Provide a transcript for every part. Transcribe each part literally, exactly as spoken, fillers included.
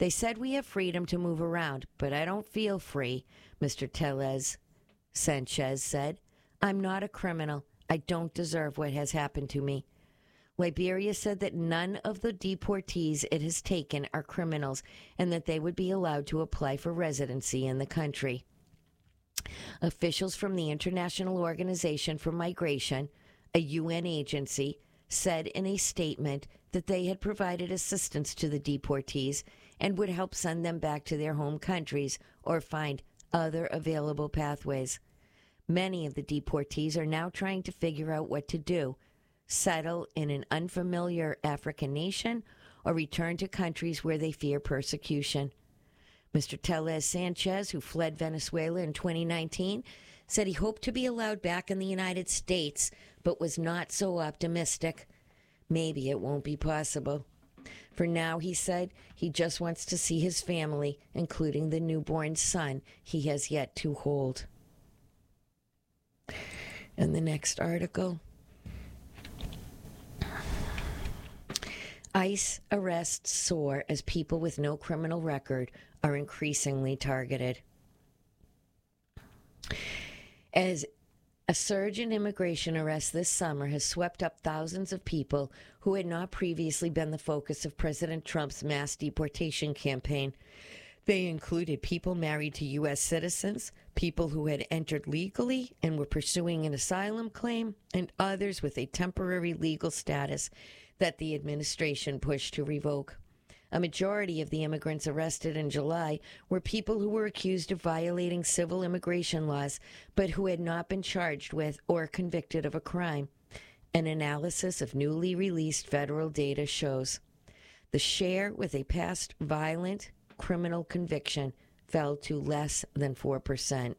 They said we have freedom to move around, but I don't feel free, Mister Tellez Sanchez said. I'm not a criminal. I don't deserve what has happened to me. Liberia said that none of the deportees it has taken are criminals and that they would be allowed to apply for residency in the country. Officials from the International Organization for Migration, a U N agency, said in a statement that they had provided assistance to the deportees and would help send them back to their home countries or find other available pathways. Many of the deportees are now trying to figure out what to do: settle in an unfamiliar African nation or return to countries where they fear persecution. Mister Tellez Sanchez, who fled Venezuela in twenty nineteen, said he hoped to be allowed back in the United States, but was not so optimistic. Maybe it won't be possible. For now, he said, he just wants to see his family, including the newborn son he has yet to hold. And the next article. ICE arrests soar as people with no criminal record are increasingly targeted. As a surge in immigration arrests this summer has swept up thousands of people who had not previously been the focus of President Trump's mass deportation campaign. They included people married to U S citizens, people who had entered legally and were pursuing an asylum claim, and others with a temporary legal status that the administration pushed to revoke. A majority of the immigrants arrested in July were people who were accused of violating civil immigration laws, but who had not been charged with or convicted of a crime. An analysis of newly released federal data shows the share with a past violent criminal conviction fell to less than four percent.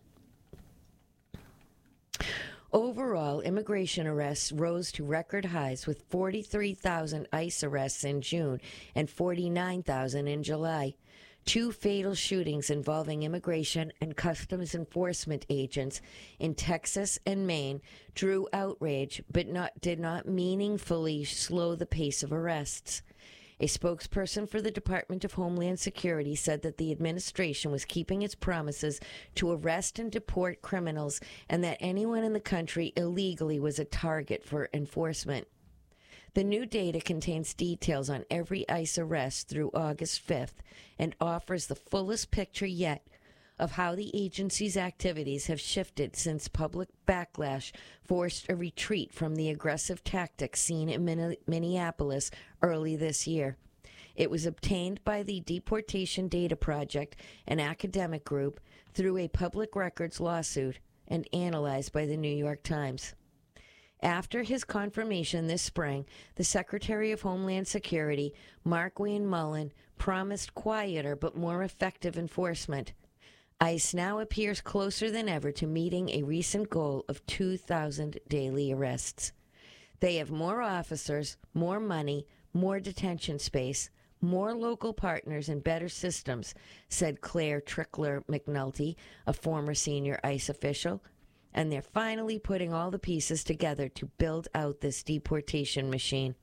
Overall, immigration arrests rose to record highs with forty-three thousand ICE arrests in June and forty-nine thousand in July. Two fatal shootings involving immigration and customs enforcement agents in Texas and Maine drew outrage but not, did not meaningfully slow the pace of arrests. A spokesperson for the Department of Homeland Security said that the administration was keeping its promises to arrest and deport criminals and that anyone in the country illegally was a target for enforcement. The new data contains details on every ICE arrest through August fifth and offers the fullest picture yet of how the agency's activities have shifted since public backlash forced a retreat from the aggressive tactics seen in Minneapolis early this year. It was obtained by the Deportation Data Project, an academic group, through a public records lawsuit and analyzed by the New York Times. After his confirmation this spring, the Secretary of Homeland Security, Markwayne Mullin, promised quieter but more effective enforcement. ICE now appears closer than ever to meeting a recent goal of two thousand daily arrests. They have more officers, more money, more detention space, more local partners, and better systems, said Claire Trickler McNulty, a former senior ICE official. And they're finally putting all the pieces together to build out this deportation machine.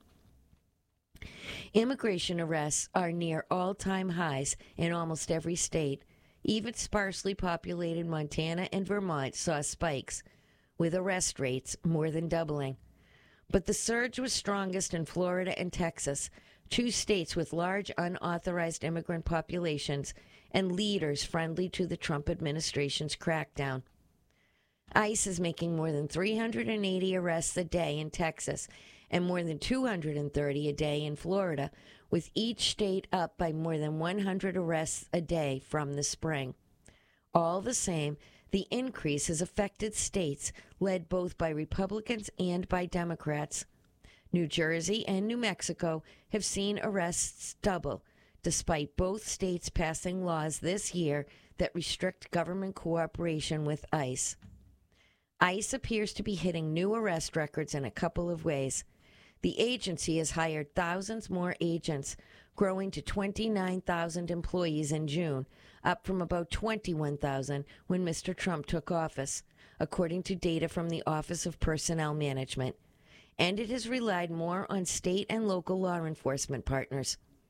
Immigration arrests are near all-time highs in almost every state. Even sparsely populated Montana and Vermont saw spikes, with arrest rates more than doubling. But the surge was strongest in Florida and Texas, two states with large unauthorized immigrant populations and leaders friendly to the Trump administration's crackdown. ICE is making more than three hundred eighty arrests a day in Texas and more than two hundred thirty a day in Florida, with each state up by more than one hundred arrests a day from the spring. All the same, the increase has affected states led both by Republicans and by Democrats. New Jersey and New Mexico have seen arrests double, despite both states passing laws this year that restrict government cooperation with ICE. ICE appears to be hitting new arrest records in a couple of ways. The agency has hired thousands more agents, growing to twenty-nine thousand employees in June, up from about twenty-one thousand when Mister Trump took office, according to data from the Office of Personnel Management. And it has relied more on state and local law enforcement partners.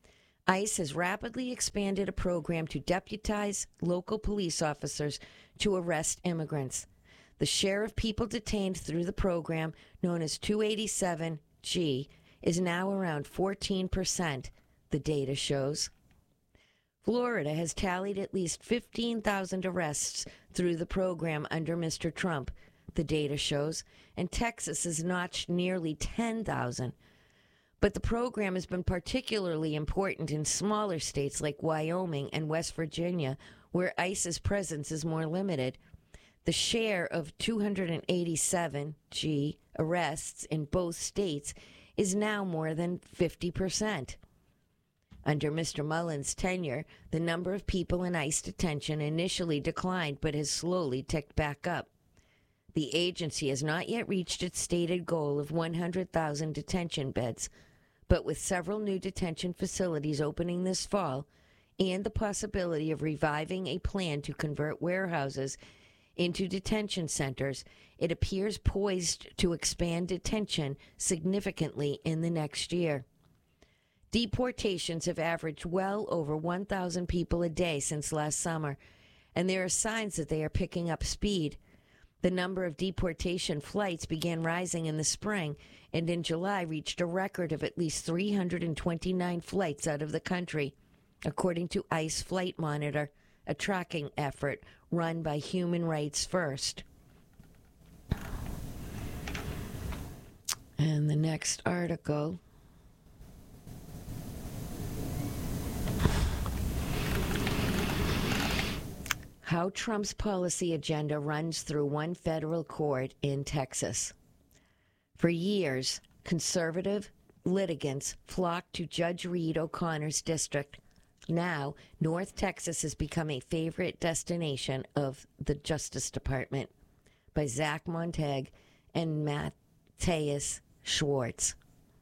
ICE has rapidly expanded a program to deputize local police officers to arrest immigrants. The share of people detained through the program, known as two eighty-seven G, is now around fourteen percent, the data shows. Florida has tallied at least fifteen thousand arrests through the program under Mister Trump, the data shows, and Texas has notched nearly ten thousand. But the program has been particularly important in smaller states like Wyoming and West Virginia, where ICE's presence is more limited. The share of two eighty-seven G arrests in both states is now more than fifty percent. Under Mister Mullen's tenure, the number of people in ICE detention initially declined but has slowly ticked back up. The agency has not yet reached its stated goal of one hundred thousand detention beds, but with several new detention facilities opening this fall and the possibility of reviving a plan to convert warehouses into detention centers, it appears poised to expand detention significantly in the next year. Deportations have averaged well over one thousand people a day since last summer, and there are signs that they are picking up speed. The number of deportation flights began rising in the spring and in July reached a record of at least three hundred twenty-nine flights out of the country, according to ICE Flight Monitor, a tracking effort run by Human Rights First. And the next article. How Trump's policy agenda runs through one federal court in Texas. For years, conservative litigants flocked to Judge Reed O'Connor's district. Now, North Texas has become a favorite destination of the Justice Department by Zach Montag and Matthias Schwartz.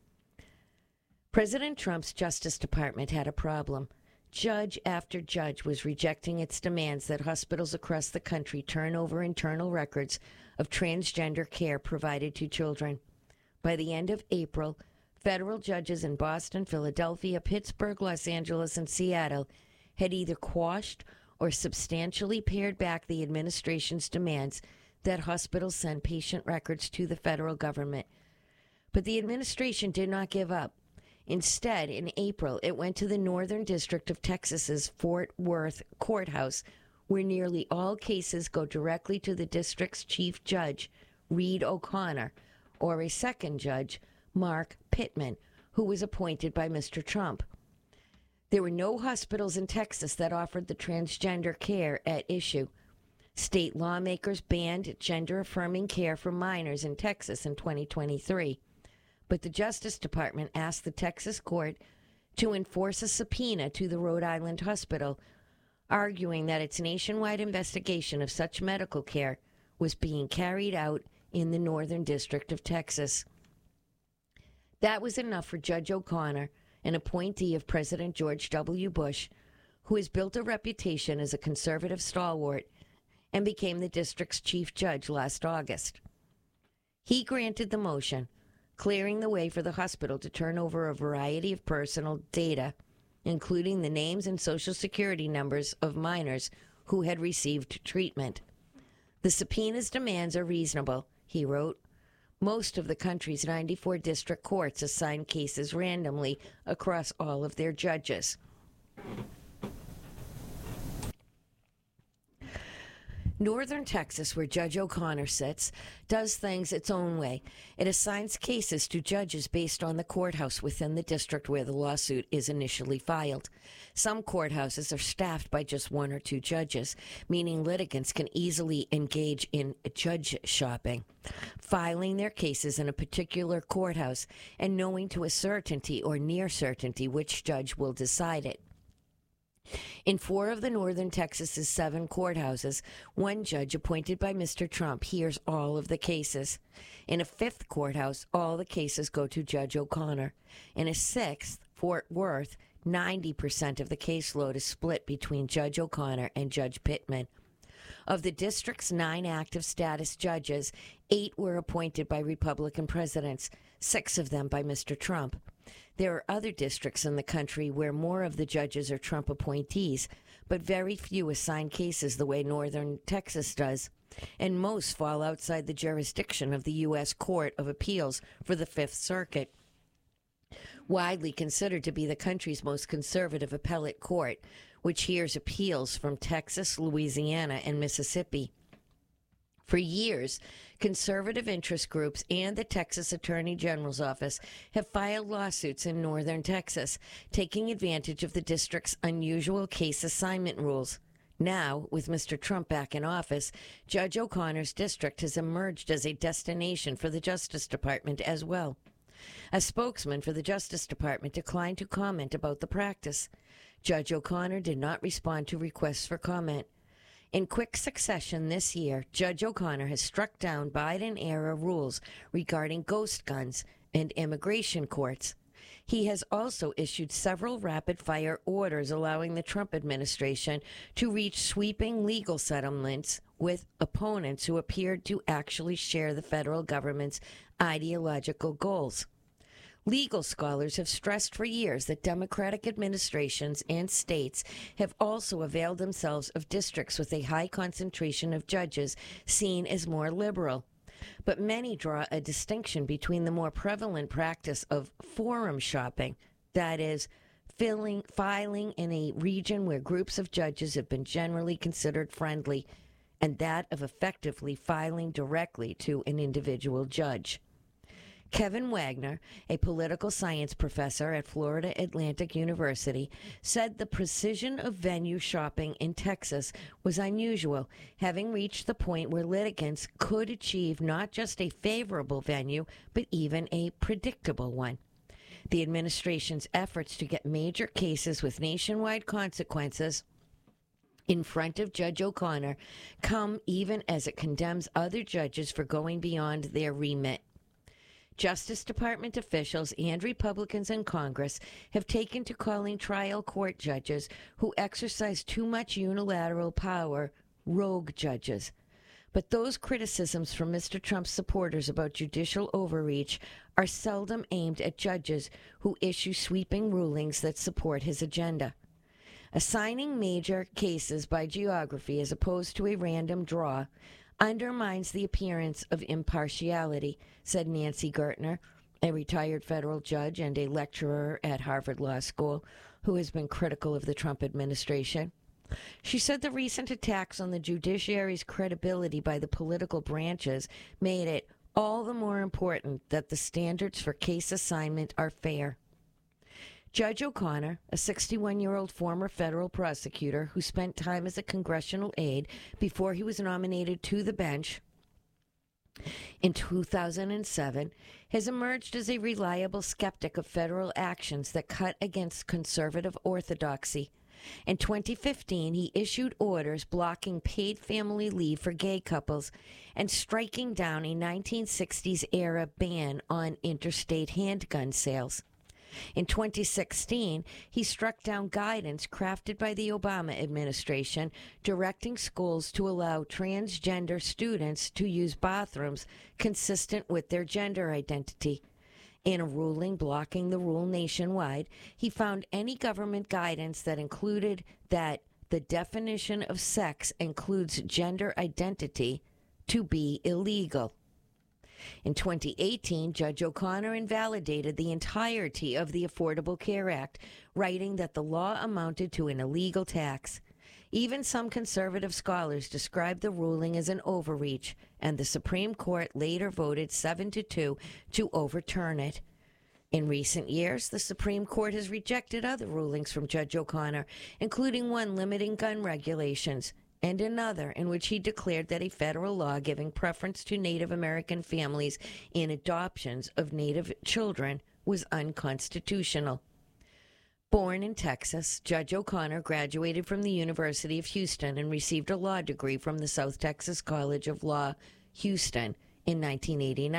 President Trump's Justice Department had a problem. Judge after judge was rejecting its demands that hospitals across the country turn over internal records of transgender care provided to children. By the end of April, federal judges in Boston, Philadelphia, Pittsburgh, Los Angeles, and Seattle had either quashed or substantially pared back the administration's demands that hospitals send patient records to the federal government. But the administration did not give up. Instead, in April, it went to the Northern District of Texas's Fort Worth courthouse, where nearly all cases go directly to the district's chief judge, Reed O'Connor, or a second judge, Mark Pittman, who was appointed by Mister Trump. There were no hospitals in Texas that offered the transgender care at issue. State lawmakers banned gender-affirming care for minors in Texas in twenty twenty-three. But the Justice Department asked the Texas court to enforce a subpoena to the Rhode Island hospital, arguing that its nationwide investigation of such medical care was being carried out in the Northern District of Texas. That was enough for Judge O'Connor, an appointee of President George W. Bush, who has built a reputation as a conservative stalwart and became the district's chief judge last August. He granted the motion, clearing the way for the hospital to turn over a variety of personal data, including the names and social security numbers of minors who had received treatment. The subpoena's demands are reasonable, he wrote. Most of the country's ninety-four district courts assign cases randomly across all of their judges. Northern Texas, where Judge O'Connor sits, does things its own way. It assigns cases to judges based on the courthouse within the district where the lawsuit is initially filed. Some courthouses are staffed by just one or two judges, meaning litigants can easily engage in judge shopping, filing their cases in a particular courthouse and knowing to a certainty or near certainty which judge will decide it. In four of the Northern Texas's seven courthouses, one judge appointed by Mister Trump hears all of the cases. In a fifth courthouse, all the cases go to Judge O'Connor. In a sixth, Fort Worth, ninety percent of the caseload is split between Judge O'Connor and Judge Pittman. Of the district's nine active status judges, eight were appointed by Republican presidents, six of them by Mister Trump. There are other districts in the country where more of the judges are Trump appointees, but very few assign cases the way northern Texas does, and most fall outside the jurisdiction of the U S Court of Appeals for the Fifth Circuit. Widely considered to be the country's most conservative appellate court, which hears appeals from Texas, Louisiana, and Mississippi. For years, conservative interest groups and the Texas Attorney General's office have filed lawsuits in northern Texas, taking advantage of the district's unusual case assignment rules. Now, with Mister Trump back in office, Judge O'Connor's district has emerged as a destination for the Justice Department as well. A spokesman for the Justice Department declined to comment about the practice. Judge O'Connor did not respond to requests for comment. In quick succession this year, Judge O'Connor has struck down Biden-era rules regarding ghost guns and immigration courts. He has also issued several rapid-fire orders allowing the Trump administration to reach sweeping legal settlements with opponents who appeared to actually share the federal government's ideological goals. Legal scholars have stressed for years that Democratic administrations and states have also availed themselves of districts with a high concentration of judges seen as more liberal. But many draw a distinction between the more prevalent practice of forum shopping, that is, filling, filing in a region where groups of judges have been generally considered friendly, and that of effectively filing directly to an individual judge. Kevin Wagner, a political science professor at Florida Atlantic University, said the precision of venue shopping in Texas was unusual, having reached the point where litigants could achieve not just a favorable venue, but even a predictable one. The administration's efforts to get major cases with nationwide consequences in front of Judge O'Connor come even as it condemns other judges for going beyond their remit. Justice Department officials and Republicans in Congress have taken to calling trial court judges who exercise too much unilateral power rogue judges. But those criticisms from Mister Trump's supporters about judicial overreach are seldom aimed at judges who issue sweeping rulings that support his agenda. Assigning major cases by geography as opposed to a random draw undermines the appearance of impartiality, said Nancy Gertner, a retired federal judge and a lecturer at Harvard Law School, who has been critical of the Trump administration. She said the recent attacks on the judiciary's credibility by the political branches made it all the more important that the standards for case assignment are fair. Judge O'Connor, a sixty-one-year-old former federal prosecutor who spent time as a congressional aide before he was nominated to the bench in two thousand seven, has emerged as a reliable skeptic of federal actions that cut against conservative orthodoxy. In twenty fifteen, he issued orders blocking paid family leave for gay couples and striking down a nineteen sixties-era ban on interstate handgun sales. In twenty sixteen, he struck down guidance crafted by the Obama administration directing schools to allow transgender students to use bathrooms consistent with their gender identity. In a ruling blocking the rule nationwide, he found any government guidance that included that the definition of sex includes gender identity to be illegal. In twenty eighteen, Judge O'Connor invalidated the entirety of the Affordable Care Act, writing that the law amounted to an illegal tax. Even some conservative scholars described the ruling as an overreach, and the Supreme Court later voted seven to two to overturn it. In recent years, the Supreme Court has rejected other rulings from Judge O'Connor, including one limiting gun regulations, and another in which he declared that a federal law giving preference to Native American families in adoptions of Native children was unconstitutional. Born in Texas, Judge O'Connor graduated from the University of Houston and received a law degree from the South Texas College of Law, Houston, in nineteen eighty-nine.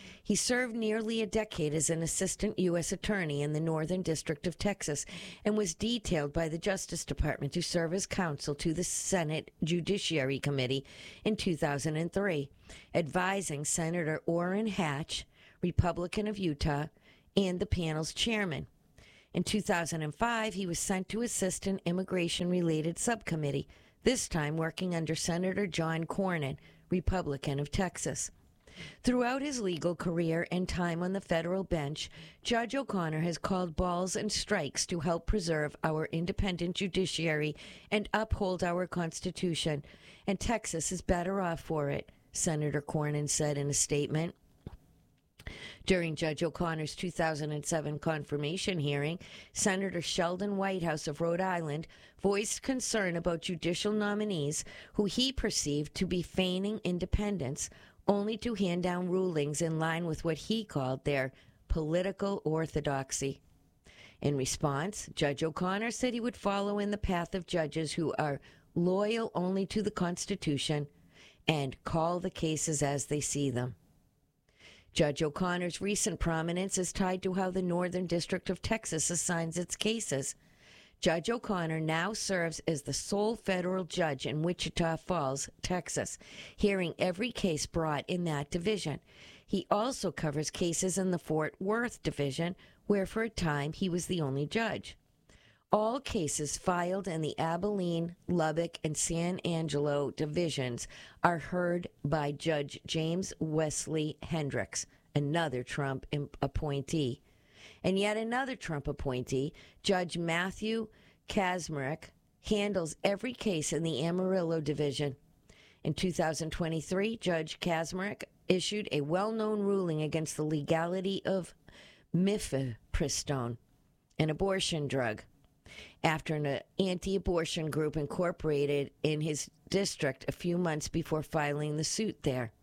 He served nearly a decade as an assistant U S attorney in the Northern District of Texas and was detailed by the Justice Department to serve as counsel to the Senate Judiciary Committee in two thousand three, advising Senator Orrin Hatch, Republican of Utah, and the panel's chairman. In two thousand five, he was sent to assist an immigration-related subcommittee, this time working under Senator John Cornyn, Republican of Texas. Throughout his legal career and time on the federal bench, Judge O'Connor has called balls and strikes to help preserve our independent judiciary and uphold our Constitution, and Texas is better off for it, Senator Cornyn said in a statement. During Judge O'Connor's two thousand seven confirmation hearing, Senator Sheldon Whitehouse of Rhode Island voiced concern about judicial nominees who he perceived to be feigning independence, only to hand down rulings in line with what he called their political orthodoxy. In response, Judge O'Connor said he would follow in the path of judges who are loyal only to the Constitution and call the cases as they see them. Judge O'Connor's recent prominence is tied to how the Northern District of Texas assigns its cases. Judge O'Connor now serves as the sole federal judge in Wichita Falls, Texas, hearing every case brought in that division. He also covers cases in the Fort Worth division, where for a time he was the only judge. All cases filed in the Abilene, Lubbock, and San Angelo divisions are heard by Judge James Wesley Hendricks, another Trump appointee. And yet another Trump appointee, Judge Matthew Kacsmaryk, handles every case in the Amarillo division. In two thousand twenty-three, Judge Kacsmaryk issued a well-known ruling against the legality of mifepristone, an abortion drug, after an anti-abortion group incorporated in his district a few months before filing the suit there.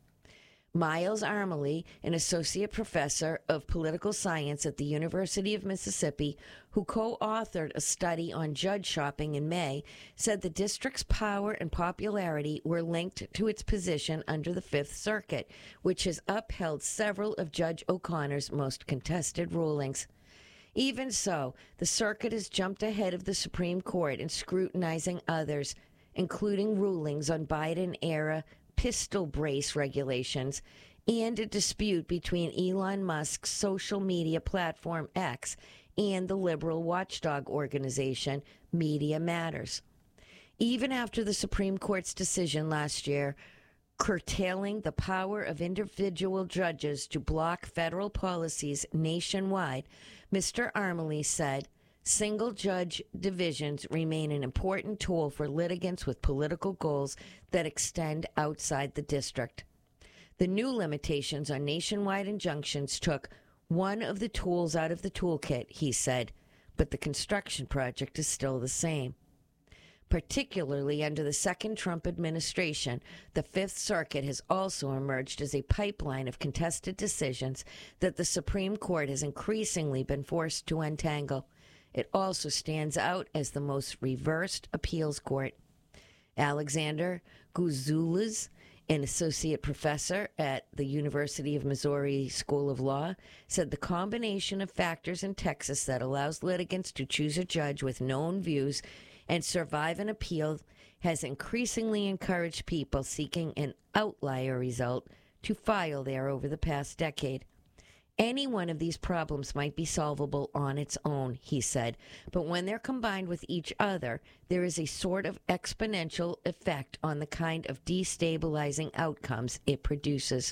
Miles Armley, an associate professor of political science at the University of Mississippi, who co-authored a study on judge shopping in May, said the district's power and popularity were linked to its position under the Fifth Circuit, which has upheld several of Judge O'Connor's most contested rulings. Even so, the circuit has jumped ahead of the Supreme Court in scrutinizing others, including rulings on Biden-era pistol brace regulations and a dispute between Elon Musk's social media platform X and the liberal watchdog organization Media Matters. Even after the Supreme Court's decision last year curtailing the power of individual judges to block federal policies nationwide, Mister Armley said, single-judge divisions remain an important tool for litigants with political goals that extend outside the district. The new limitations on nationwide injunctions took one of the tools out of the toolkit, he said, but the construction project is still the same. Particularly under the second Trump administration, the Fifth Circuit has also emerged as a pipeline of contested decisions that the Supreme Court has increasingly been forced to untangle. It also stands out as the most reversed appeals court. Alexander Gouzelis, an associate professor at the University of Missouri School of Law, said the combination of factors in Texas that allows litigants to choose a judge with known views and survive an appeal has increasingly encouraged people seeking an outlier result to file there over the past decade. Any one of these problems might be solvable on its own, he said, but when they're combined with each other, there is a sort of exponential effect on the kind of destabilizing outcomes it produces.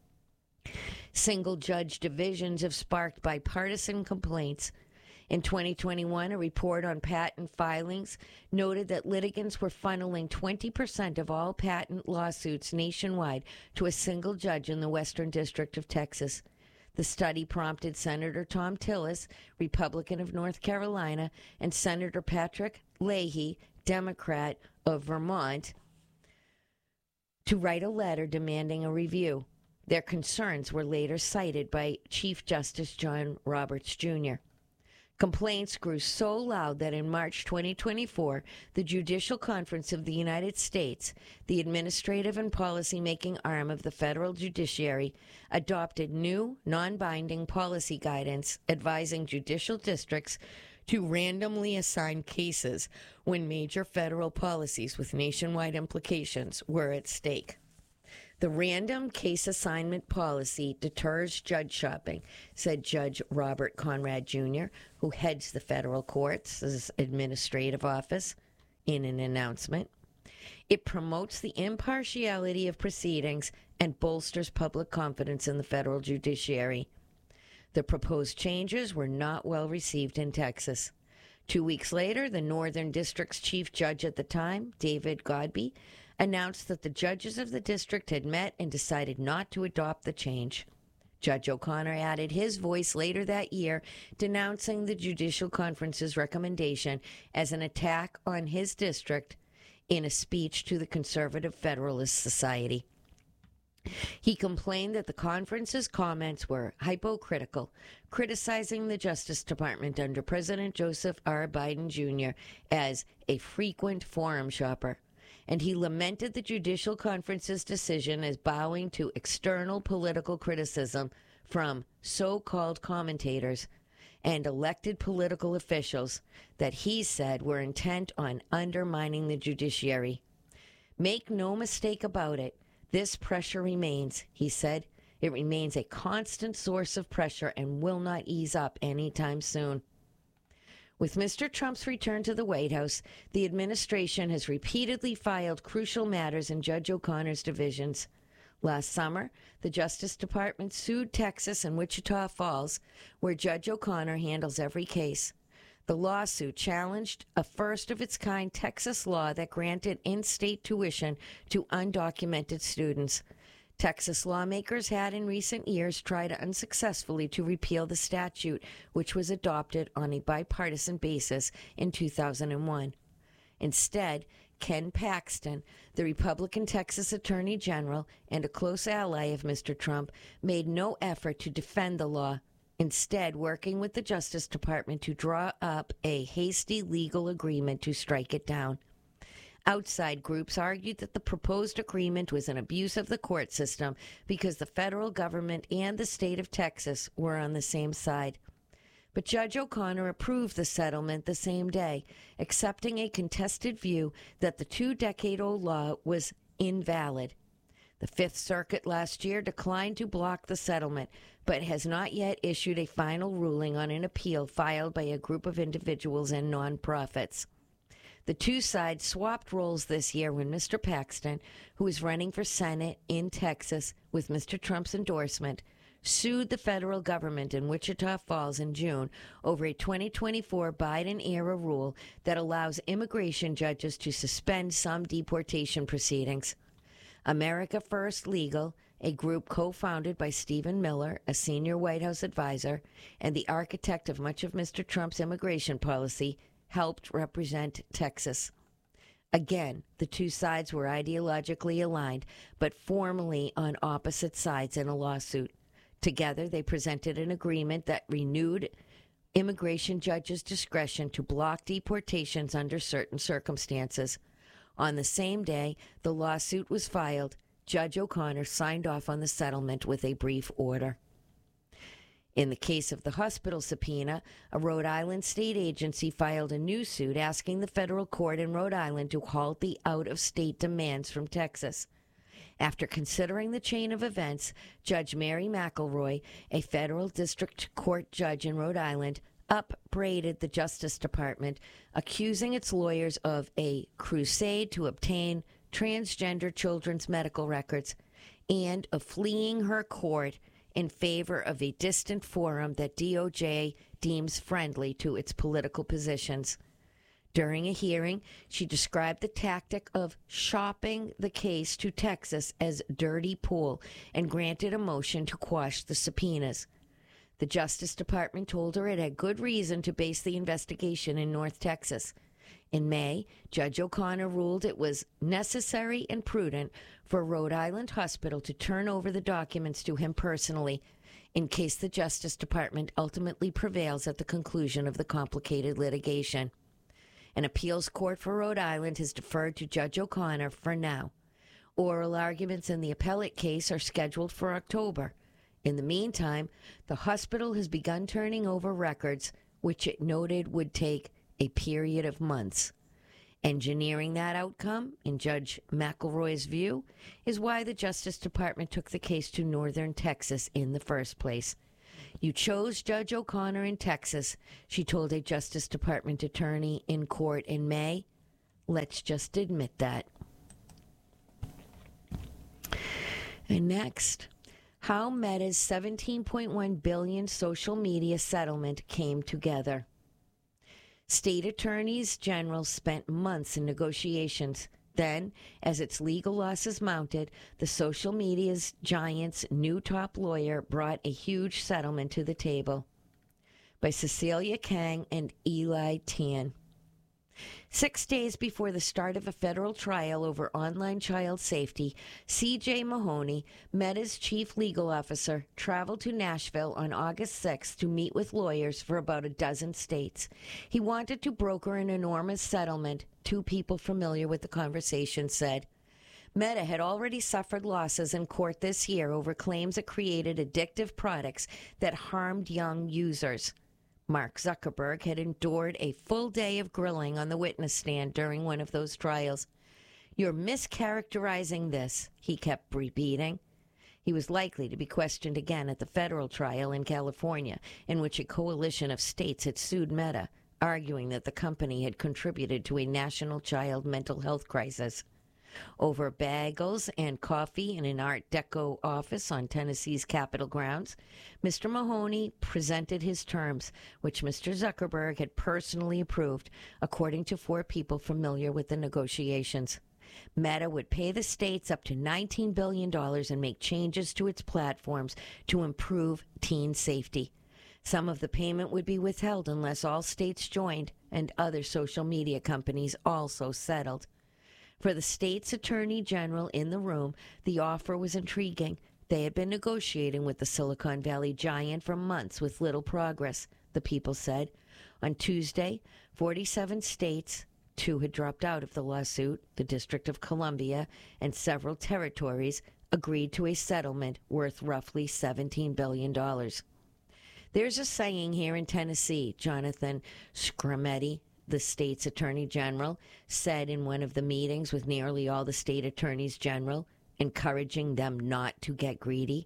Single-judge divisions have sparked bipartisan complaints. In twenty twenty-one, a report on patent filings noted that litigants were funneling twenty percent of all patent lawsuits nationwide to a single judge in the Western District of Texas. The study prompted Senator Thom Tillis, Republican of North Carolina, and Senator Patrick Leahy, Democrat of Vermont, to write a letter demanding a review. Their concerns were later cited by Chief Justice John Roberts, Junior Complaints grew so loud that in March twenty twenty-four, the Judicial Conference of the United States, the administrative and policy-making arm of the federal judiciary, adopted new, non-binding policy guidance advising judicial districts to randomly assign cases when major federal policies with nationwide implications were at stake. The random case assignment policy deters judge shopping, said Judge Robert Conrad Junior, who heads the federal court's administrative office, in an announcement. It promotes the impartiality of proceedings and bolsters public confidence in the federal judiciary. The proposed changes were not well received in Texas. Two weeks later, the Northern District's chief judge at the time, David Godbey, announced that the judges of the district had met and decided not to adopt the change. Judge O'Connor added his voice later that year, denouncing the Judicial Conference's recommendation as an attack on his district in a speech to the Conservative Federalist Society. He complained that the conference's comments were hypocritical, criticizing the Justice Department under President Joseph R. Biden Junior as a frequent forum shopper. And he lamented the Judicial Conference's decision as bowing to external political criticism from so-called commentators and elected political officials that he said were intent on undermining the judiciary. Make no mistake about it, this pressure remains, he said. It remains a constant source of pressure and will not ease up anytime soon. With Mister Trump's return to the White House, the administration has repeatedly filed crucial matters in Judge O'Connor's divisions. Last summer, the Justice Department sued Texas and Wichita Falls, where Judge O'Connor handles every case. The lawsuit challenged a first-of-its-kind Texas law that granted in-state tuition to undocumented students. Texas lawmakers had in recent years tried unsuccessfully to repeal the statute, which was adopted on a bipartisan basis in two thousand one. Instead, Ken Paxton, the Republican Texas Attorney General and a close ally of Mister Trump, made no effort to defend the law, instead working with the Justice Department to draw up a hasty legal agreement to strike it down. Outside groups argued that the proposed agreement was an abuse of the court system because the federal government and the state of Texas were on the same side. But Judge O'Connor approved the settlement the same day, accepting a contested view that the two-decade-old law was invalid. The Fifth Circuit last year declined to block the settlement, but has not yet issued a final ruling on an appeal filed by a group of individuals and nonprofits. The two sides swapped roles this year when Mister Paxton, who is running for Senate in Texas with Mister Trump's endorsement, sued the federal government in Wichita Falls in June over a twenty twenty-four Biden-era rule that allows immigration judges to suspend some deportation proceedings. America First Legal, a group co-founded by Stephen Miller, a senior White House advisor, and the architect of much of Mister Trump's immigration policy, helped represent Texas. Again, the two sides were ideologically aligned, but formally on opposite sides in a lawsuit. Together, they presented an agreement that renewed immigration judges' discretion to block deportations under certain circumstances. On the same day the lawsuit was filed, Judge O'Connor signed off on the settlement with a brief order. In the case of the hospital subpoena, a Rhode Island state agency filed a new suit asking the federal court in Rhode Island to halt the out-of-state demands from Texas. After considering the chain of events, Judge Mary McElroy, a federal district court judge in Rhode Island, upbraided the Justice Department, accusing its lawyers of a crusade to obtain transgender children's medical records and of fleeing her court in favor of a distant forum that D O J deems friendly to its political positions. During a hearing, she described the tactic of shopping the case to Texas as dirty pool and granted a motion to quash the subpoenas. The Justice Department told her it had good reason to base the investigation in North Texas. In May, Judge O'Connor ruled it was necessary and prudent for Rhode Island Hospital to turn over the documents to him personally in case the Justice Department ultimately prevails at the conclusion of the complicated litigation. An appeals court for Rhode Island has deferred to Judge O'Connor for now. Oral arguments in the appellate case are scheduled for October. In the meantime, the hospital has begun turning over records, which it noted would take a period of months. Engineering that outcome, in Judge McElroy's view, is why the Justice Department took the case to northern Texas in the first place. You chose Judge O'Connor in Texas, she told a Justice Department attorney in court in May. Let's just admit that. And next, how Meta's seventeen point one billion dollars social media settlement came together. State attorneys general spent months in negotiations. Then, as its legal losses mounted, the social media's giant's new top lawyer brought a huge settlement to the table. By Cecilia Kang and Eli Tan. Six days before the start of a federal trial over online child safety, C J Mahoney, Meta's chief legal officer, traveled to Nashville on August sixth to meet with lawyers for about a dozen states. He wanted to broker an enormous settlement, two people familiar with the conversation said. Meta had already suffered losses in court this year over claims it created addictive products that harmed young users. Mark Zuckerberg had endured a full day of grilling on the witness stand during one of those trials. "You're mischaracterizing this," he kept repeating. He was likely to be questioned again at the federal trial in California, in which a coalition of states had sued Meta, arguing that the company had contributed to a national child mental health crisis. Over bagels and coffee in an Art Deco office on Tennessee's Capitol grounds, Mister Mahoney presented his terms, which Mister Zuckerberg had personally approved, according to four people familiar with the negotiations. Meta would pay the states up to nineteen billion dollars and make changes to its platforms to improve teen safety. Some of the payment would be withheld unless all states joined and other social media companies also settled. For the state's attorney general in the room, the offer was intriguing. They had been negotiating with the Silicon Valley giant for months with little progress, the people said. On Tuesday, forty-seven states, two had dropped out of the lawsuit, the District of Columbia, and several territories, agreed to a settlement worth roughly seventeen billion dollars. There's a saying here in Tennessee, Jonathan Scarametti, the state's attorney general, said in one of the meetings with nearly all the state attorneys general, encouraging them not to get greedy.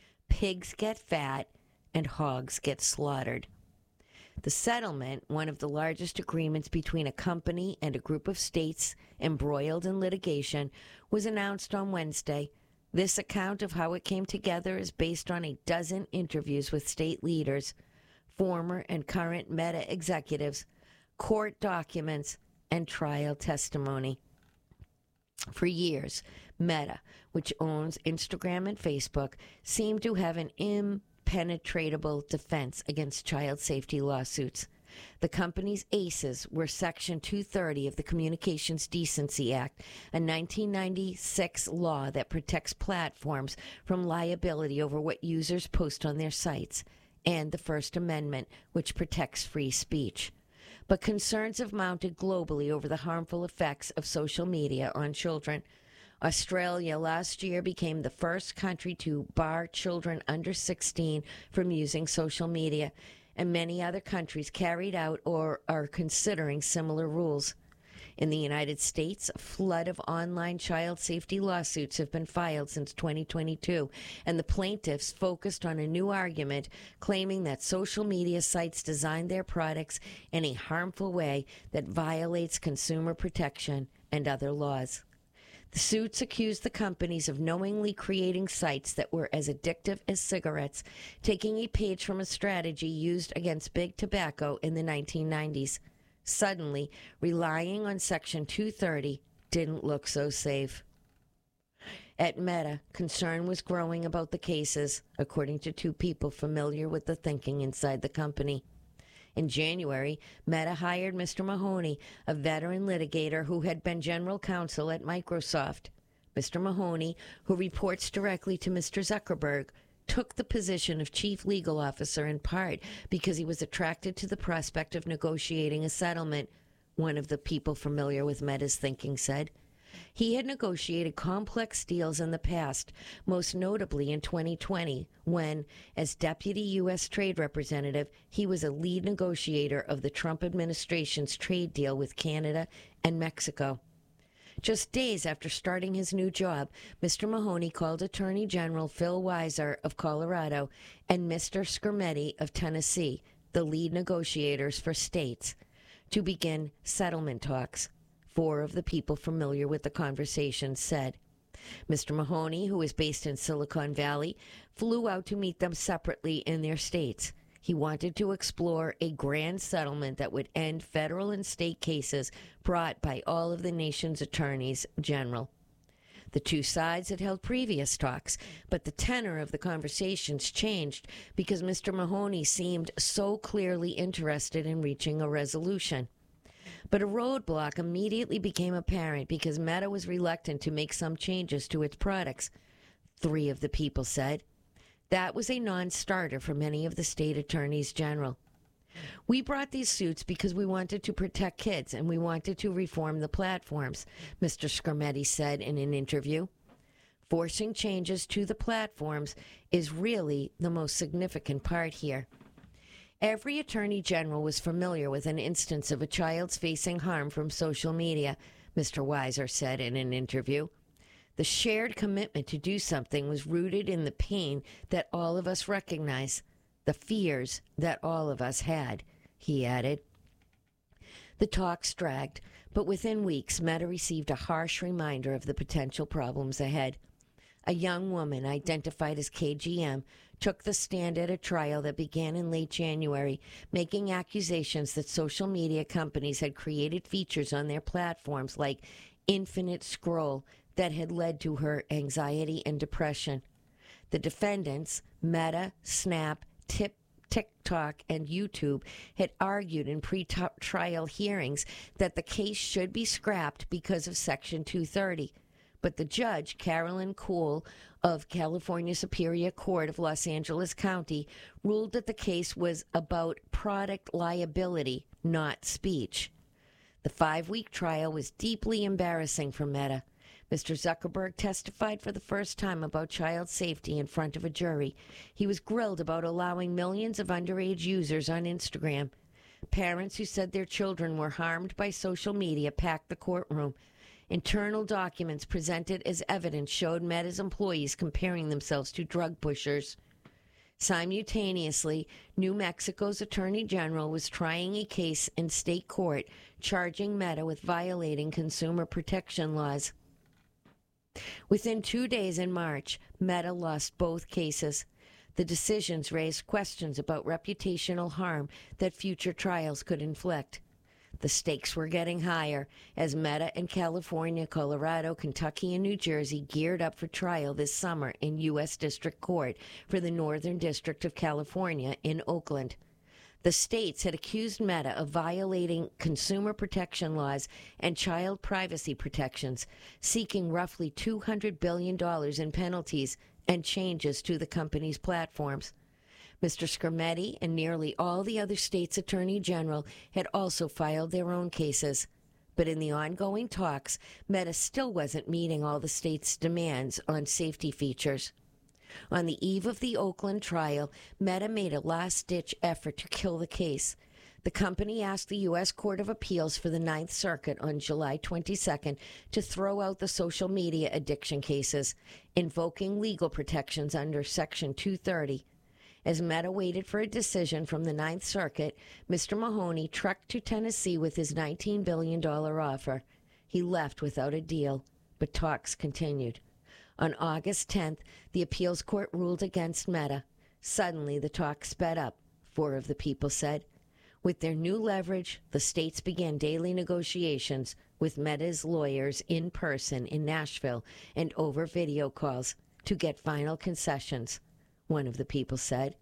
Pigs get fat and hogs get slaughtered. The settlement, one of the largest agreements between a company and a group of states embroiled in litigation, was announced on Wednesday. This account of how it came together is based on a dozen interviews with state leaders, former and current Meta executives, court documents, and trial testimony. For years, Meta, which owns Instagram and Facebook, seemed to have an impenetrable defense against child safety lawsuits. The company's aces were Section two thirty of the Communications Decency Act, a nineteen ninety-six law that protects platforms from liability over what users post on their sites, and the First Amendment, which protects free speech. But concerns have mounted globally over the harmful effects of social media on children. Australia last year became the first country to bar children under sixteen from using social media, and many other countries carried out or are considering similar rules. In the United States, a flood of online child safety lawsuits have been filed since twenty twenty-two, and the plaintiffs focused on a new argument claiming that social media sites design their products in a harmful way that violates consumer protection and other laws. The suits accuse the companies of knowingly creating sites that were as addictive as cigarettes, taking a page from a strategy used against big tobacco in the nineteen nineties. Suddenly, relying on Section two thirty didn't look so safe. At Meta, concern was growing about the cases, according to two people familiar with the thinking inside the company. In January, Meta hired Mister Mahoney, a veteran litigator who had been general counsel at Microsoft. Mister Mahoney, who reports directly to Mister Zuckerberg, took the position of chief legal officer in part because he was attracted to the prospect of negotiating a settlement, one of the people familiar with Meta's thinking said. He had negotiated complex deals in the past, most notably in twenty twenty, when, as deputy U S trade representative, he was a lead negotiator of the Trump administration's trade deal with Canada and Mexico. Just days after starting his new job, Mister Mahoney called Attorney General Phil Weiser of Colorado and Mister Skrmetti of Tennessee, the lead negotiators for states, to begin settlement talks. Four of the people familiar with the conversation said. Mister Mahoney, who is based in Silicon Valley, flew out to meet them separately in their states. He wanted to explore a grand settlement that would end federal and state cases brought by all of the nation's attorneys general. The two sides had held previous talks, but the tenor of the conversations changed because Mister Mahoney seemed so clearly interested in reaching a resolution. But a roadblock immediately became apparent because Meta was reluctant to make some changes to its products, three of the people said. That was a non-starter for many of the state attorneys general. We brought these suits because we wanted to protect kids and we wanted to reform the platforms, Mister Skrmetti said in an interview. Forcing changes to the platforms is really the most significant part here. Every attorney general was familiar with an instance of a child's facing harm from social media, Mister Weiser said in an interview. The shared commitment to do something was rooted in the pain that all of us recognize, the fears that all of us had, he added. The talks dragged, but within weeks, Meta received a harsh reminder of the potential problems ahead. A young woman identified as K G M took the stand at a trial that began in late January, making accusations that social media companies had created features on their platforms like infinite scroll that had led to her anxiety and depression. The defendants, Meta, Snap, Tip, TikTok, and YouTube, had argued in pre-trial hearings that the case should be scrapped because of Section two thirty. But the judge, Carolyn Kuhl of California Superior Court of Los Angeles County, ruled that the case was about product liability, not speech. The five-week trial was deeply embarrassing for Meta. Mister Zuckerberg testified for the first time about child safety in front of a jury. He was grilled about allowing millions of underage users on Instagram. Parents who said their children were harmed by social media packed the courtroom. Internal documents presented as evidence showed Meta's employees comparing themselves to drug pushers. Simultaneously, New Mexico's Attorney General was trying a case in state court charging Meta with violating consumer protection laws. Within two days in March, Meta lost both cases. The decisions raised questions about reputational harm that future trials could inflict. The stakes were getting higher as Meta and California, Colorado, Kentucky, and New Jersey geared up for trial this summer in U S District Court for the Northern District of California in Oakland. The states had accused Meta of violating consumer protection laws and child privacy protections, seeking roughly two hundred billion dollars in penalties and changes to the company's platforms. Mister Skrmetti and nearly all the other states' attorney general had also filed their own cases. But in the ongoing talks, Meta still wasn't meeting all the states' demands on safety features. On the eve of the Oakland trial, Meta made a last-ditch effort to kill the case. The company asked the U S Court of Appeals for the Ninth Circuit on July twenty-second to throw out the social media addiction cases, invoking legal protections under Section two thirty. As Meta waited for a decision from the Ninth Circuit, Mister Mahoney trekked to Tennessee with his nineteen billion dollars offer. He left without a deal, but talks continued. On August tenth, the appeals court ruled against Meta. Suddenly, the talks sped up, four of the people said. With their new leverage, the states began daily negotiations with Meta's lawyers in person in Nashville and over video calls to get final concessions, one of the people said.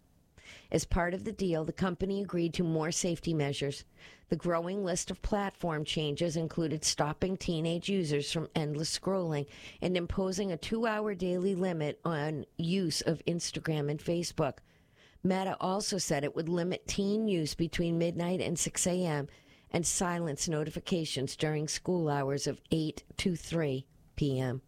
As part of the deal, the company agreed to more safety measures. The growing list of platform changes included stopping teenage users from endless scrolling and imposing a two-hour daily limit on use of Instagram and Facebook. Meta also said it would limit teen use between midnight and six a.m. and silence notifications during school hours of eight to three p.m.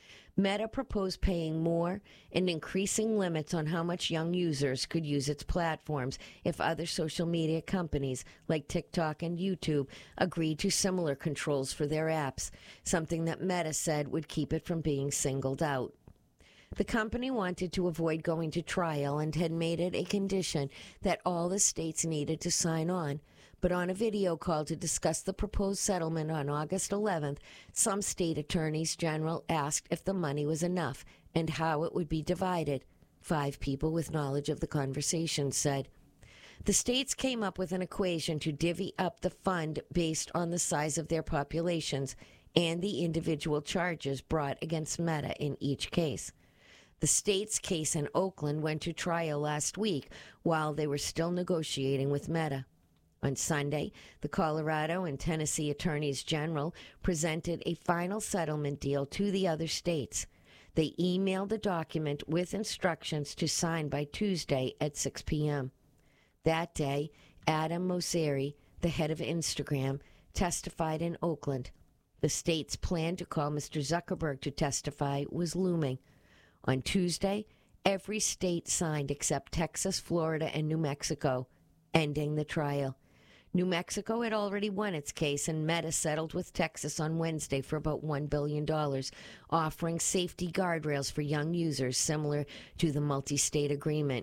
Meta proposed paying more and increasing limits on how much young users could use its platforms if other social media companies like TikTok and YouTube agreed to similar controls for their apps, something that Meta said would keep it from being singled out. The company wanted to avoid going to trial and had made it a condition that all the states needed to sign on. But on a video call to discuss the proposed settlement on August eleventh, some state attorneys general asked if the money was enough and how it would be divided. Five people with knowledge of the conversation said. The states came up with an equation to divvy up the fund based on the size of their populations and the individual charges brought against Meta in each case. The state's case in Oakland went to trial last week while they were still negotiating with Meta. On Sunday, the Colorado and Tennessee attorneys general presented a final settlement deal to the other states. They emailed the document with instructions to sign by Tuesday at six p.m. That day, Adam Mosseri, the head of Instagram, testified in Oakland. The state's plan to call Mister Zuckerberg to testify was looming. On Tuesday, every state signed except Texas, Florida, and New Mexico, ending the trial. New Mexico had already won its case, and Meta settled with Texas on Wednesday for about one billion dollars, offering safety guardrails for young users similar to the multi-state agreement.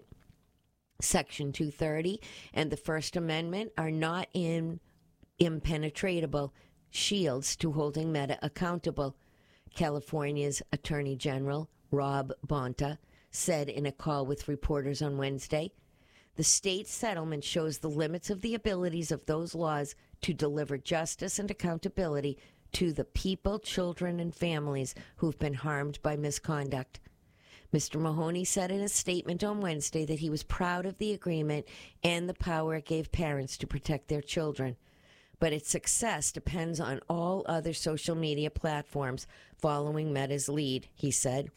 Section two thirty and the First Amendment are not in impenetrable shields to holding Meta accountable. California's Attorney General, Rob Bonta, said in a call with reporters on Wednesday, the state settlement shows the limits of the abilities of those laws to deliver justice and accountability to the people, children, and families who've been harmed by misconduct. Mister Mahoney said in a statement on Wednesday that he was proud of the agreement and the power it gave parents to protect their children. But its success depends on all other social media platforms following Meta's lead, he said.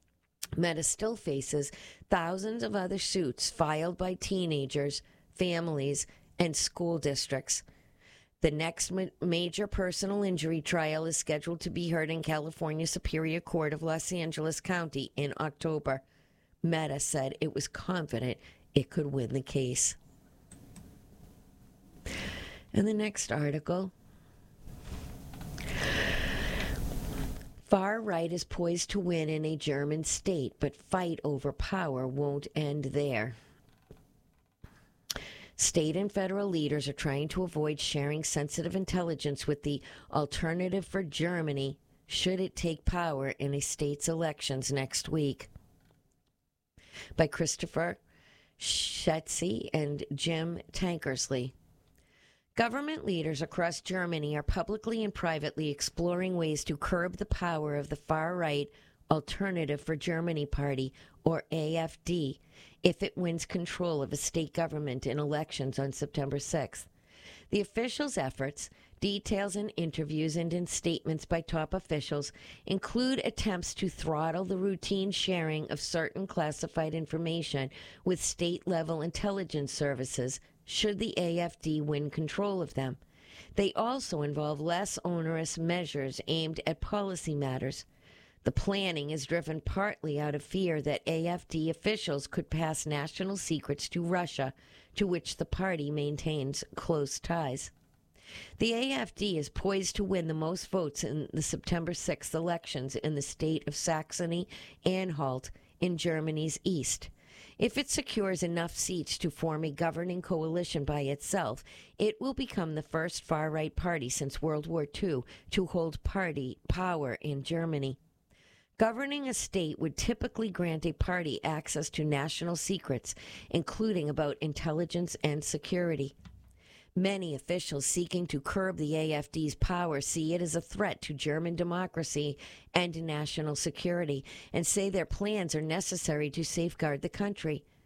Meta still faces thousands of other suits filed by teenagers, families, and school districts. The next ma- major personal injury trial is scheduled to be heard in California Superior Court of Los Angeles County in October. Meta said it was confident it could win the case. And the next article. Far right is poised to win in a German state, but fight over power won't end there. State and federal leaders are trying to avoid sharing sensitive intelligence with the Alternative for Germany should it take power in a state's elections next week. By Christopher Schetze and Jim Tankersley. Government leaders across Germany are publicly and privately exploring ways to curb the power of the far-right Alternative for Germany Party, or A F D, if it wins control of a state government in elections on September sixth. The officials' efforts, details in interviews and in statements by top officials, include attempts to throttle the routine sharing of certain classified information with state-level intelligence services should the A F D win control of them. They also involve less onerous measures aimed at policy matters. The planning is driven partly out of fear that A F D officials could pass national secrets to Russia, to which the party maintains close ties. The A F D is poised to win the most votes in the September sixth elections in the state of Saxony-Anhalt in Germany's east. If it secures enough seats to form a governing coalition by itself, it will become the first far-right party since World War Two to hold party power in Germany. Governing a state would typically grant a party access to national secrets, including about intelligence and security. Many officials seeking to curb the A F D's power see it as a threat to German democracy and national security and say their plans are necessary to safeguard the country.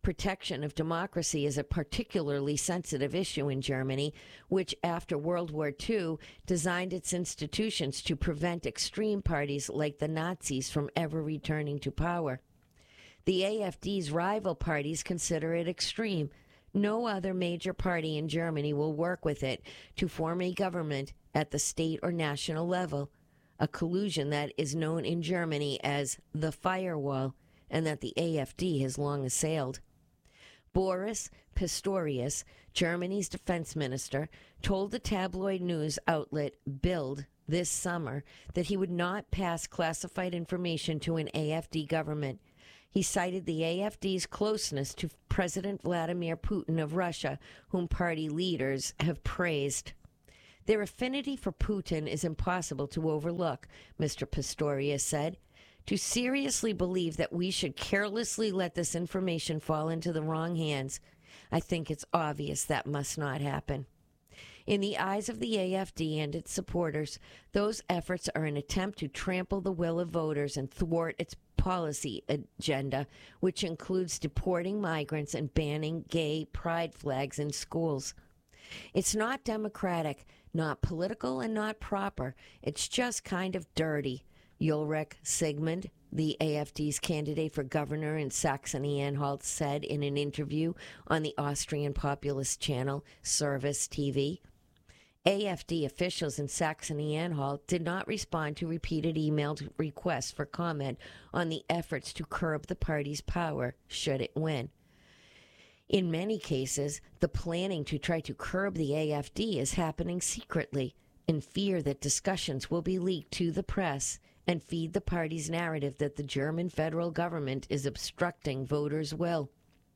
protection of democracy is a particularly sensitive issue in Germany, which after World War Two designed its institutions to prevent extreme parties like the Nazis from ever returning to power. The A F D's rival parties consider it extreme. No other major party in Germany will work with it to form a government at the state or national level, a collusion that is known in Germany as the firewall, and that the A F D has long assailed. Boris Pistorius, Germany's defense minister, told the tabloid news outlet Bild this summer that he would not pass classified information to an A F D government. He cited the A F D's closeness to President Vladimir Putin of Russia, whom party leaders have praised. Their affinity for Putin is impossible to overlook, Mister Pistorius said. To seriously believe that we should carelessly let this information fall into the wrong hands, I think it's obvious that must not happen. In the eyes of the A F D and its supporters, those efforts are an attempt to trample the will of voters and thwart its policy agenda, which includes deporting migrants and banning gay pride flags in schools. It's not democratic, not political, and not proper. It's just kind of dirty, Ulrich Sigmund, the A F D's candidate for governor in Saxony-Anhalt, said in an interview on the Austrian populist channel Service T V. A F D officials in Saxony-Anhalt did not respond to repeated emailed requests for comment on the efforts to curb the party's power should it win. In many cases, the planning to try to curb the A F D is happening secretly, in fear that discussions will be leaked to the press and feed the party's narrative that the German federal government is obstructing voters' will.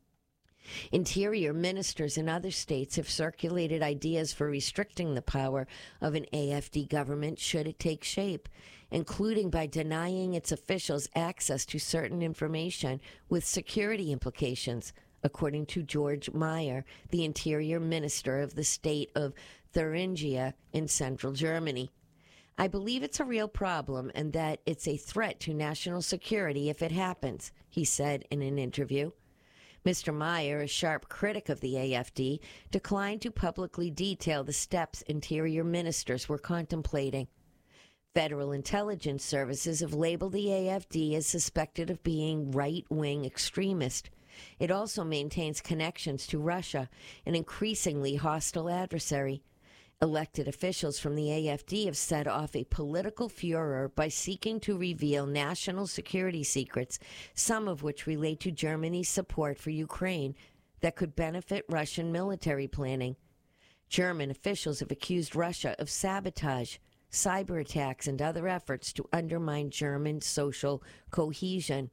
Interior ministers in other states have circulated ideas for restricting the power of an A F D government should it take shape, including by denying its officials access to certain information with security implications, according to George Meyer, the interior minister of the state of Thuringia in central Germany. I believe it's a real problem and that it's a threat to national security if it happens, he said in an interview. Mister Meyer, a sharp critic of the A F D, declined to publicly detail the steps interior ministers were contemplating. Federal intelligence services have labeled the A F D as suspected of being right-wing extremist. It also maintains connections to Russia, an increasingly hostile adversary. Elected officials from the A F D have set off a political furor by seeking to reveal national security secrets, some of which relate to Germany's support for Ukraine, that could benefit Russian military planning. German officials have accused Russia of sabotage, cyber attacks, and other efforts to undermine German social cohesion.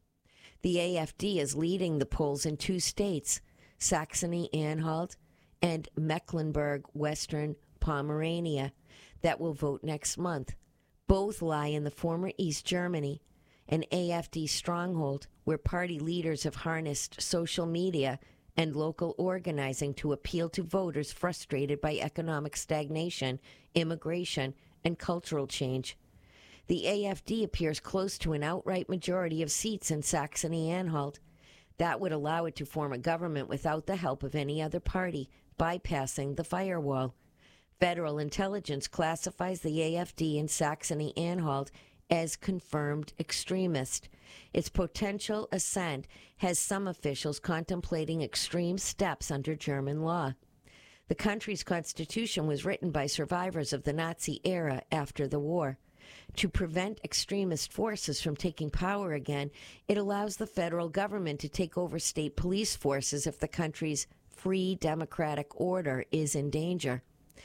The A F D is leading the polls in two states, Saxony-Anhalt and Mecklenburg-Western Pomerania, that will vote next month. Both lie in the former East Germany, an A F D stronghold where party leaders have harnessed social media and local organizing to appeal to voters frustrated by economic stagnation, immigration, and cultural change. The A F D appears close to an outright majority of seats in Saxony-Anhalt. That would allow it to form a government without the help of any other party, bypassing the firewall. Federal intelligence classifies the A F D in Saxony-Anhalt as confirmed extremist. Its potential ascent has some officials contemplating extreme steps under German law. The country's constitution was written by survivors of the Nazi era after the war. To prevent extremist forces from taking power again, it allows the federal government to take over state police forces if the country's free democratic order is in danger.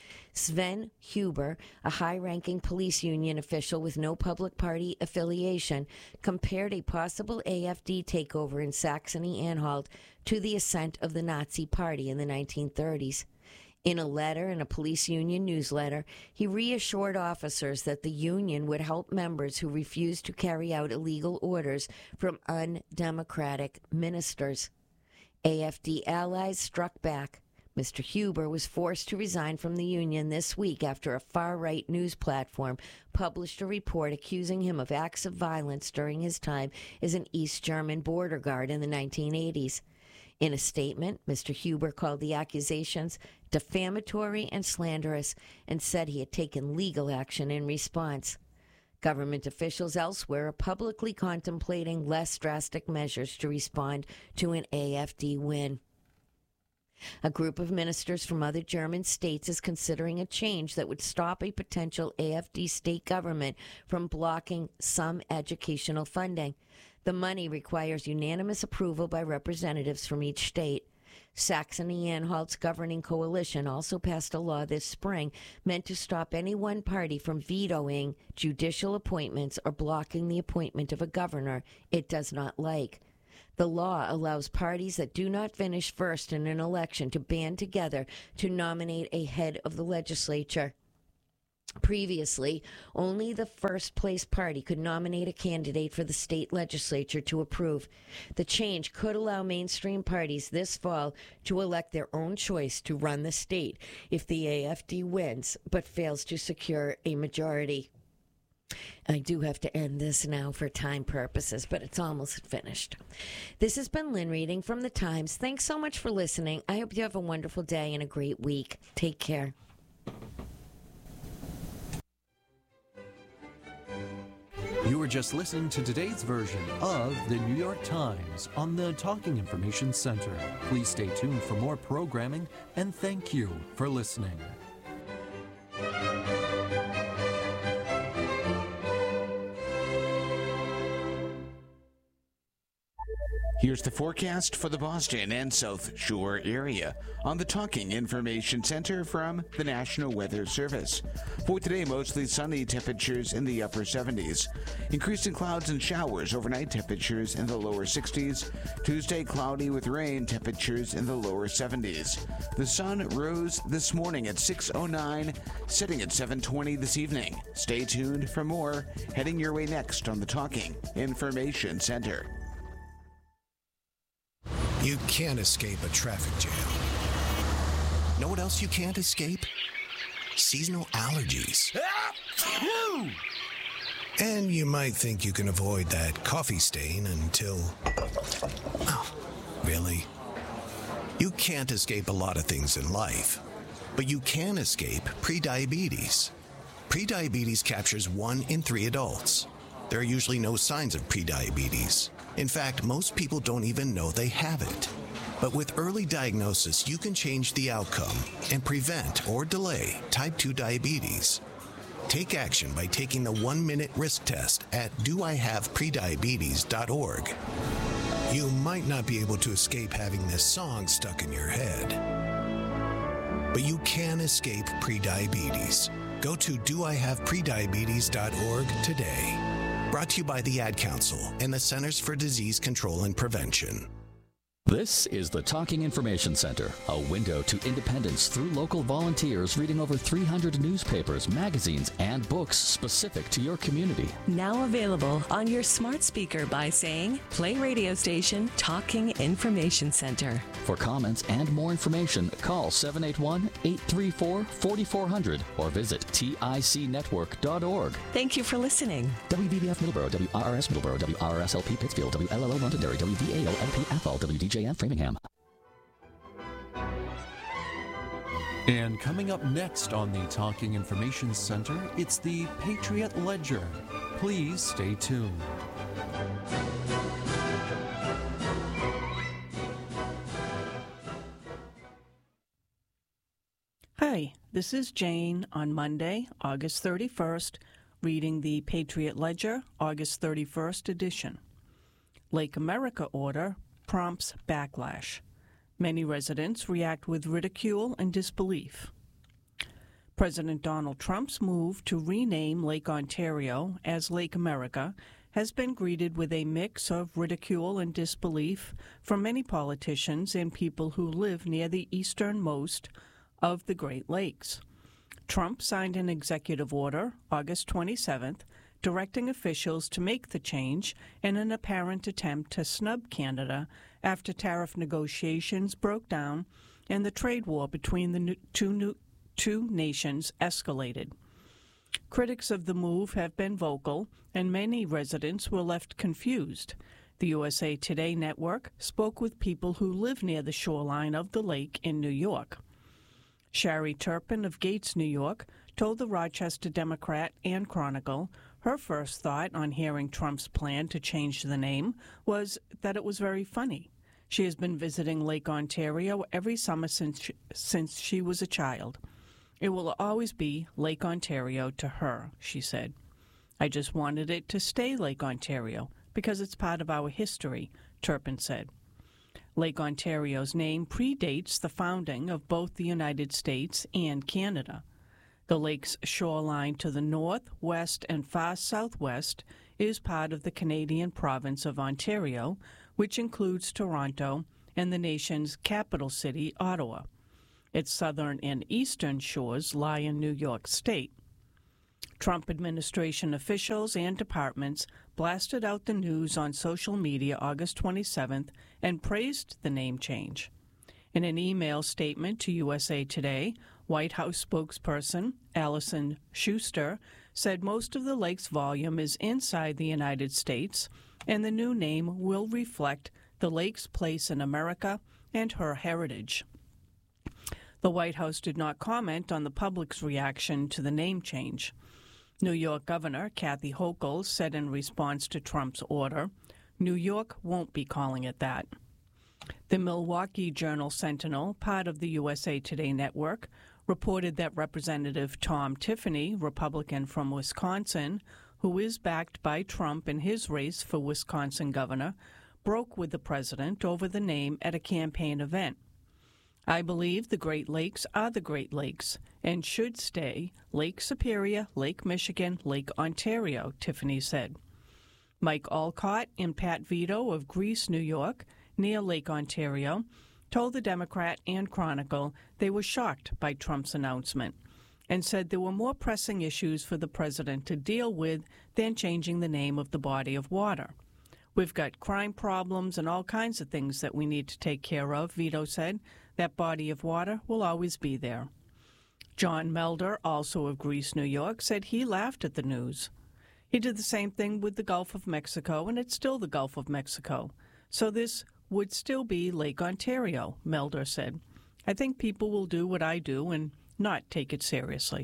Sven Huber, a high-ranking police union official with no public party affiliation, compared a possible A F D takeover in Saxony-Anhalt to the ascent of the Nazi Party in the nineteen thirties. In a letter in a police union newsletter, he reassured officers that the union would help members who refused to carry out illegal orders from undemocratic ministers. A F D allies struck back. Mister Huber was forced to resign from the union this week after a far-right news platform published a report accusing him of acts of violence during his time as an East German border guard in the nineteen eighties. In a statement, Mister Huber called the accusations defamatory and slanderous and said he had taken legal action in response. Government officials elsewhere are publicly contemplating less drastic measures to respond to an A F D win. A group of ministers from other German states is considering a change that would stop a potential A F D state government from blocking some educational funding. The money requires unanimous approval by representatives from each state. Saxony-Anhalt's governing coalition also passed a law this spring meant to stop any one party from vetoing judicial appointments or blocking the appointment of a governor it does not like. The law allows parties that do not finish first in an election to band together to nominate a head of the legislature. Previously, only the first-place party could nominate a candidate for the state legislature to approve. The change could allow mainstream parties this fall to elect their own choice to run the state if the A F D wins but fails to secure a majority. I do have to end this now for time purposes, but it's almost finished. This has been Lynn reading from the Times. Thanks so much for listening. I hope you have a wonderful day and a great week. Take care. You were just listening to today's version of the New York Times on the Talking Information Center. Please stay tuned for more programming, and thank you for listening. Here's the forecast for the Boston and South Shore area on the Talking Information Center from the National Weather Service. For today, mostly sunny, temperatures in the upper seventies. Increasing clouds and showers, overnight temperatures in the lower sixties. Tuesday, cloudy with rain, temperatures in the lower seventies. The sun rose this morning at six oh nine, setting at seven twenty this evening. Stay tuned for more, heading your way next on the Talking Information Center. You can't escape a traffic jam. Know what else you can't escape? Seasonal allergies. And you might think you can avoid that coffee stain until... Oh, really? You can't escape a lot of things in life, but you can escape prediabetes. Prediabetes captures one in three adults. There are usually no signs of prediabetes. In fact, most people don't even know they have it. But with early diagnosis, you can change the outcome and prevent or delay type two diabetes. Take action by taking the one-minute risk test at do I have prediabetes dot org. You might not be able to escape having this song stuck in your head, but you can escape prediabetes. Go to do I have prediabetes dot org today. Brought to you by the Ad Council and the Centers for Disease Control and Prevention. This is the Talking Information Center, a window to independence through local volunteers reading over three hundred newspapers, magazines, and books specific to your community. Now available on your smart speaker by saying, play radio station Talking Information Center. For comments and more information, call seven eight one, eight three four, four four zero zero or visit tic network dot org. Thank you for listening. W B B F Middleborough, W R R S Middleborough, W R R S L P Pittsfield, W L L O Londonderry, W V A L L P Athol, W D J M Framingham. And coming up next on the Talking Information Center, it's the Patriot Ledger. Please stay tuned. Hi, this is Jane on Monday, August thirty-first, reading the Patriot Ledger, August thirty-first edition. Lake America order prompts backlash. Many residents react with ridicule and disbelief. President Donald Trump's move to rename Lake Ontario as Lake America has been greeted with a mix of ridicule and disbelief from many politicians and people who live near the easternmost of the Great Lakes. Trump signed an executive order August twenty-seventh directing officials to make the change in an apparent attempt to snub Canada after tariff negotiations broke down and the trade war between the two, new, two nations escalated. Critics of the move have been vocal, and many residents were left confused. The U S A Today network spoke with people who live near the shoreline of the lake in New York. Shari Turpin of Gates, New York, told the Rochester Democrat and Chronicle her first thought on hearing Trump's plan to change the name was that it was very funny. She has been visiting Lake Ontario every summer since she, since she was a child. It will always be Lake Ontario to her, she said. I just wanted it to stay Lake Ontario because it's part of our history, Turpin said. Lake Ontario's name predates the founding of both the United States and Canada. The lake's shoreline to the north, west, and far southwest is part of the Canadian province of Ontario, which includes Toronto and the nation's capital city, Ottawa. Its southern and eastern shores lie in New York State. Trump administration officials and departments blasted out the news on social media August twenty-seventh and praised the name change. In an email statement to U S A Today, White House spokesperson Allison Schuster said most of the lake's volume is inside the United States, and the new name will reflect the lake's place in America and her heritage. The White House did not comment on the public's reaction to the name change. New York Governor Kathy Hochul said in response to Trump's order, New York won't be calling it that. The Milwaukee Journal-Sentinel, part of the U S A Today network, reported that Representative Tom Tiffany, Republican from Wisconsin, who is backed by Trump in his race for Wisconsin governor, broke with the president over the name at a campaign event. I believe the Great Lakes are the Great Lakes and should stay Lake Superior, Lake Michigan, Lake Ontario, Tiffany said. Mike Alcott and Pat Vito of Greece, New York, near Lake Ontario, told the Democrat and Chronicle they were shocked by Trump's announcement and said there were more pressing issues for the president to deal with than changing the name of the body of water. We've got crime problems and all kinds of things that we need to take care of, Vito said. That body of water will always be there. John Melder, also of Greece, New York, said he laughed at the news. He did the same thing with the Gulf of Mexico, and it's still the Gulf of Mexico. So this would still be Lake Ontario, Melder said. I think people will do what I do and not take it seriously.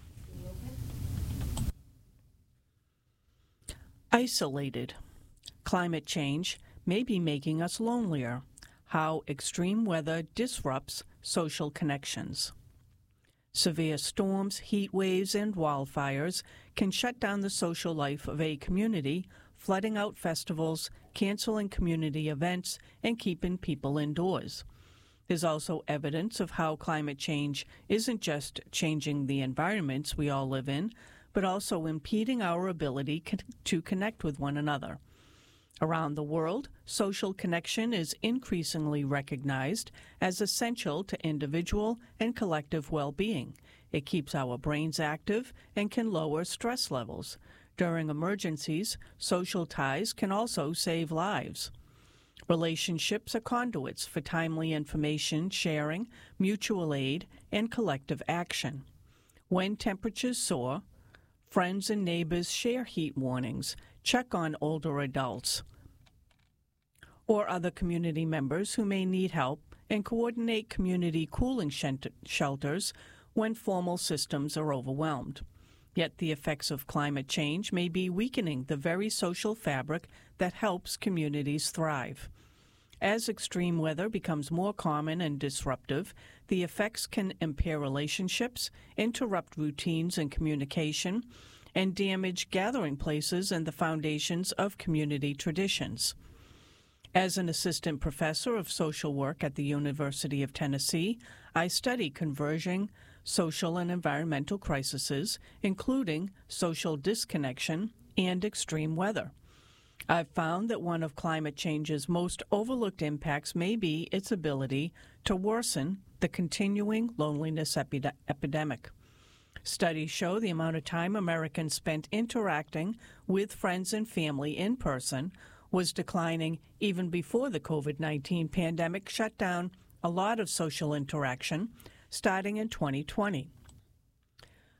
Isolated. Climate change may be making us lonelier. How extreme weather disrupts social connections. Severe storms, heat waves, and wildfires can shut down the social life of a community, flooding out festivals, canceling community events, and keeping people indoors. There's also evidence of how climate change isn't just changing the environments we all live in, but also impeding our ability to connect with one another. Around the world, social connection is increasingly recognized as essential to individual and collective well-being. It keeps our brains active and can lower stress levels. During emergencies, social ties can also save lives. Relationships are conduits for timely information sharing, mutual aid, and collective action. When temperatures soar, friends and neighbors share heat warnings, check on older adults or other community members who may need help, and coordinate community cooling shelters when formal systems are overwhelmed. Yet the effects of climate change may be weakening the very social fabric that helps communities thrive. As extreme weather becomes more common and disruptive, the effects can impair relationships, interrupt routines and communication, and damage gathering places and the foundations of community traditions. As an assistant professor of social work at the University of Tennessee, I study converging social and environmental crises, including social disconnection and extreme weather. I've found that one of climate change's most overlooked impacts may be its ability to worsen the continuing loneliness epi- epidemic. Studies show the amount of time Americans spent interacting with friends and family in person was declining even before the COVID nineteen pandemic shut down a lot of social interaction, starting in twenty twenty.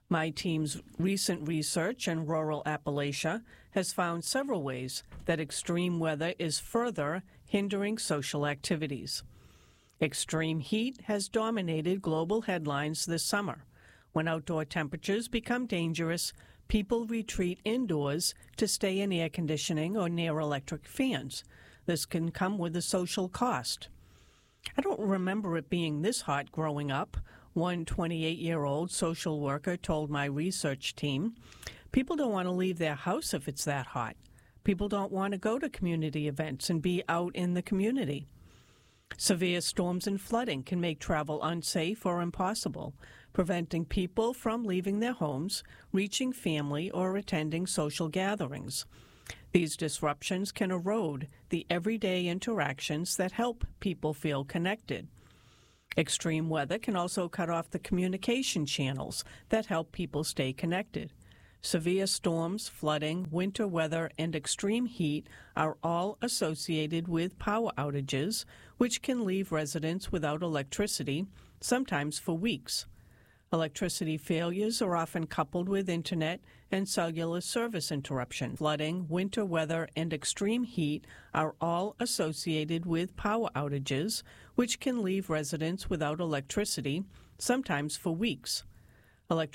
My team's recent research in rural Appalachia has found several ways that extreme weather is further hindering social activities. Extreme heat has dominated global headlines this summer. When outdoor temperatures become dangerous, people retreat indoors to stay in air conditioning or near electric fans. This can come with a social cost. I don't remember it being this hot growing up, one twenty-eight-year-old social worker told my research team. People don't want to leave their house if it's that hot. People don't want to go to community events and be out in the community. Severe storms and flooding can make travel unsafe or impossible, preventing people from leaving their homes, reaching family, or attending social gatherings. These disruptions can erode the everyday interactions that help people feel connected. Extreme weather can also cut off the communication channels that help people stay connected. Severe storms, flooding, winter weather, and extreme heat are all associated with power outages, which can leave residents without electricity, sometimes for weeks. Electricity failures are often coupled with internet and cellular service interruption. Flooding, winter weather, and extreme heat are all associated with power outages, which can leave residents without electricity, sometimes for weeks. Electricity